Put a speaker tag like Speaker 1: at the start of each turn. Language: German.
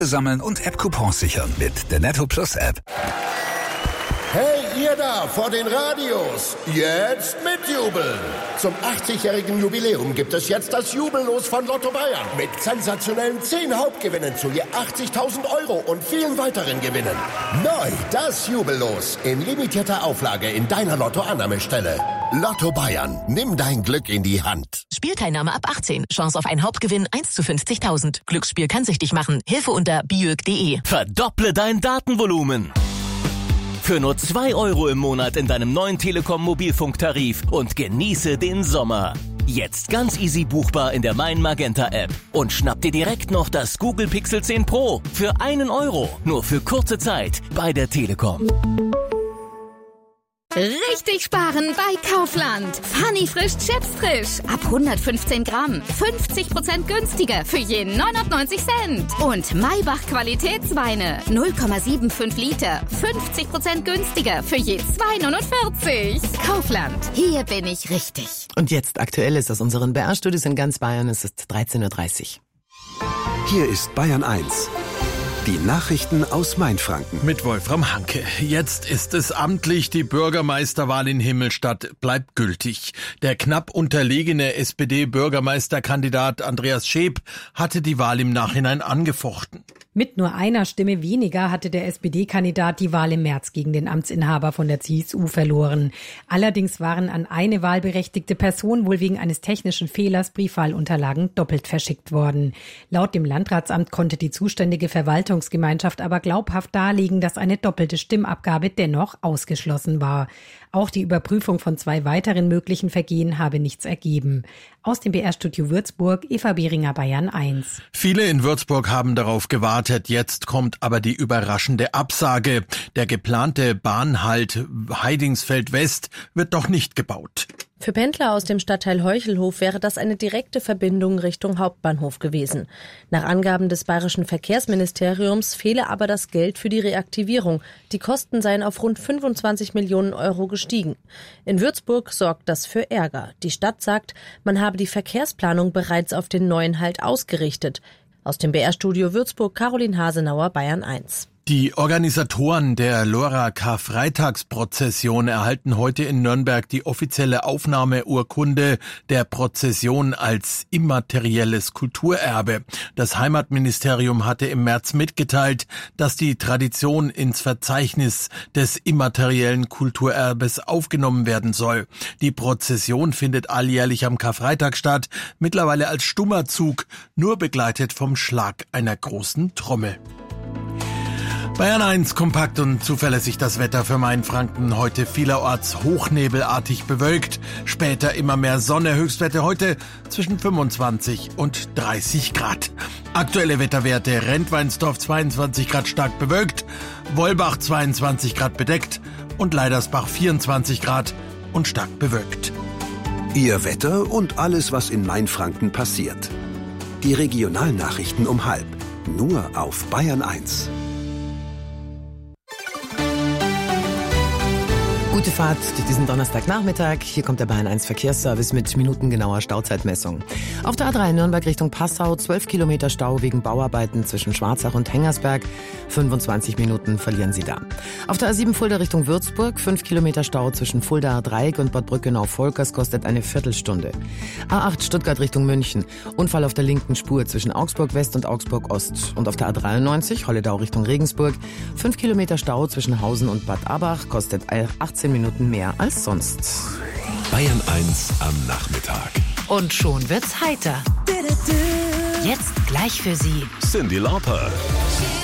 Speaker 1: sammeln und App-Coupons sichern mit der Netto Plus App.
Speaker 2: Hey, ihr da vor den Radios, jetzt mitjubeln! Zum 80-jährigen Jubiläum gibt es jetzt das Jubellos von Lotto Bayern mit sensationellen 10 Hauptgewinnen zu je 80.000 € und vielen weiteren Gewinnen. Neu das Jubellos in limitierter Auflage in deiner Lotto-Annahmestelle. Lotto Bayern, nimm dein Glück in die Hand.
Speaker 3: Spielteilnahme ab 18. Chance auf einen Hauptgewinn 1 zu 50.000. Glücksspiel kann süchtig machen. Hilfe unter biög.de.
Speaker 4: Verdopple dein Datenvolumen. Für nur 2 € im Monat in deinem neuen Telekom-Mobilfunktarif und genieße den Sommer. Jetzt ganz easy buchbar in der Mein Magenta App. Und schnapp dir direkt noch das Google Pixel 10 Pro für 1 €. Nur für kurze Zeit bei der Telekom.
Speaker 5: Richtig sparen bei Kaufland. Funny frisch Chips frisch. Ab 115 Gramm. 50% günstiger für je 99 Cent. Und Maybach Qualitätsweine. 0,75 Liter. 50% günstiger für je 2,49. Kaufland. Hier bin ich richtig.
Speaker 6: Und jetzt Aktuelles aus unseren BR-Studios in ganz Bayern. Es ist 13:30 Uhr.
Speaker 7: Hier ist Bayern 1. Die Nachrichten aus Mainfranken.
Speaker 8: Mit Wolfram Hanke. Jetzt ist es amtlich. Die Bürgermeisterwahl in Himmelstadt bleibt gültig. Der knapp unterlegene SPD-Bürgermeisterkandidat Andreas Scheep hatte die Wahl im Nachhinein angefochten.
Speaker 9: Mit nur einer Stimme weniger hatte der SPD-Kandidat die Wahl im März gegen den Amtsinhaber von der CSU verloren. Allerdings waren an eine wahlberechtigte Person wohl wegen eines technischen Fehlers Briefwahlunterlagen doppelt verschickt worden. Laut dem Landratsamt konnte die zuständige Verwaltungsgemeinschaft aber glaubhaft darlegen, dass eine doppelte Stimmabgabe dennoch ausgeschlossen war. Auch die Überprüfung von 2 weiteren möglichen Vergehen habe nichts ergeben. Aus dem BR-Studio Würzburg, Eva Behringer, Bayern 1.
Speaker 8: Viele in Würzburg haben darauf gewartet. Jetzt kommt aber die überraschende Absage. Der geplante Bahnhalt Heidingsfeld West wird doch nicht gebaut.
Speaker 10: Für Pendler aus dem Stadtteil Heuchelhof wäre das eine direkte Verbindung Richtung Hauptbahnhof gewesen. Nach Angaben des Bayerischen Verkehrsministeriums fehle aber das Geld für die Reaktivierung. Die Kosten seien auf rund 25 Millionen € gestiegen. In Würzburg sorgt das für Ärger. Die Stadt sagt, man habe die Verkehrsplanung bereits auf den neuen Halt ausgerichtet. Aus dem BR-Studio Würzburg, Caroline Hasenauer, Bayern 1.
Speaker 8: Die Organisatoren der Lora-Karfreitagsprozession erhalten heute in Nürnberg die offizielle Aufnahmeurkunde der Prozession als immaterielles Kulturerbe. Das Heimatministerium hatte im März mitgeteilt, dass die Tradition ins Verzeichnis des immateriellen Kulturerbes aufgenommen werden soll. Die Prozession findet alljährlich am Karfreitag statt, mittlerweile als stummer Zug, nur begleitet vom Schlag einer großen Trommel. Bayern 1, kompakt und zuverlässig das Wetter für Mainfranken. Heute vielerorts hochnebelartig bewölkt, später immer mehr Sonne. Höchstwerte heute zwischen 25 und 30 Grad. Aktuelle Wetterwerte: Rentweinsdorf 22 Grad stark bewölkt, Wollbach 22 Grad bedeckt und Leidersbach 24 Grad und stark bewölkt.
Speaker 7: Ihr Wetter und alles, was in Mainfranken passiert. Die Regionalnachrichten um 12:30. Nur auf Bayern 1.
Speaker 6: Gute Fahrt durch diesen Donnerstagnachmittag. Hier kommt der Bayern 1 Verkehrsservice mit minutengenauer Stauzeitmessung. Auf der A3 Nürnberg Richtung Passau 12 Kilometer Stau wegen Bauarbeiten zwischen Schwarzach und Hengersberg. 25 Minuten verlieren Sie da. Auf der A7 Fulda Richtung Würzburg 5 Kilometer Stau zwischen Fuldaer Dreieck und Bad Brückenau-Volkers kostet eine Viertelstunde. A8 Stuttgart Richtung München. Unfall auf der linken Spur zwischen Augsburg West und Augsburg Ost. Und auf der A93 Holledau Richtung Regensburg 5 Kilometer Stau zwischen Hausen und Bad Abach kostet 18 Minuten mehr als sonst.
Speaker 7: Bayern 1 am Nachmittag.
Speaker 3: Und schon wird's heiter. Jetzt gleich für Sie
Speaker 7: Cyndi Lauper.